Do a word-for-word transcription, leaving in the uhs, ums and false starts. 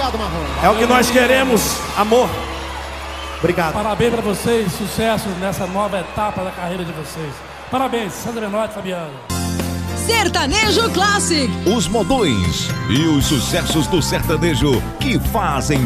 Obrigado, Marrom. É o que nós queremos, amor. Obrigado. Parabéns pra vocês, sucesso nessa nova etapa da carreira de vocês. Parabéns, Sandra Menotti e Fabiano. Sertanejo Classic. Os modões e os sucessos do sertanejo que fazem